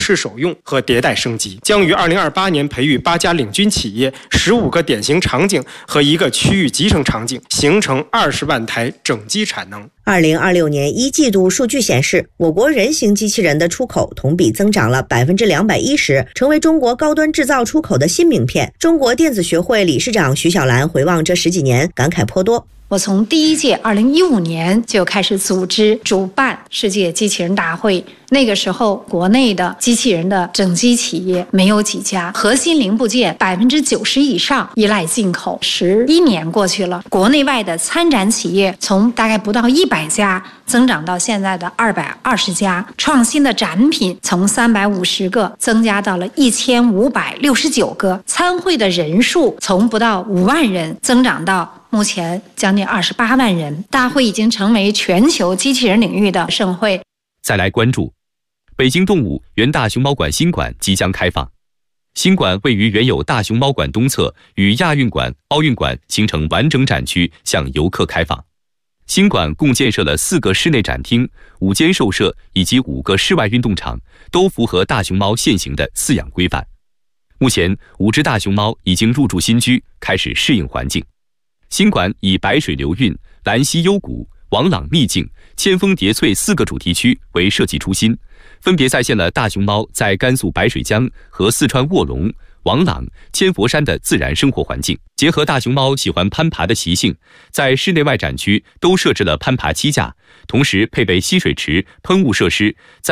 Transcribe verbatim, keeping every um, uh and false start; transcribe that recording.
试首用和迭代升级，将于二零二八年培育八家领军企业、十五个典型场景和一个区域集成场景，形成二十万台整机产能。 二零二六年一季度数据显示，我国人形机器人的出口同比增长了百分之两百一十，成为中国高端制造出口的新名片。中国电子学会理事长徐小兰回望这十几年，感慨颇多。 我从第一届二零一五年就开始组织主办世界机器人大会，那个时候国内的机器人的整机企业没有几家，核心零部件百分之九十以上依赖进口。十一年过去了，国内外的参展企业从大概不到一百家增长到现在的二百二十家，创新的展品从三百五十个增加到了一千五百六十九个，参会的人数从不到五万人增长到目前将近二十八万人，大会已经成为全球机器人领域的盛会。 再来关注，北京动物原大熊猫馆新馆即将开放。新馆位于原有大熊猫馆东侧，与亚运馆、奥运馆形成完整展区，向游客开放。新馆共建设了四个室内展厅、五间兽舍以及五个室外运动场，都符合大熊猫现行的饲养规范。目前，五只大熊猫已经入住新居，开始适应环境。新馆以白水流韵、兰溪幽谷、王朗秘境、千峰叠翠四个主题区为设计初心，分别再现了大熊猫在甘肃白水江和四川卧龙、王朗、千佛山的自然生活环境，结合大熊猫喜欢攀爬的习性，在室内外展区都设置了攀爬栖架，同时配备吸水池、喷雾设施，在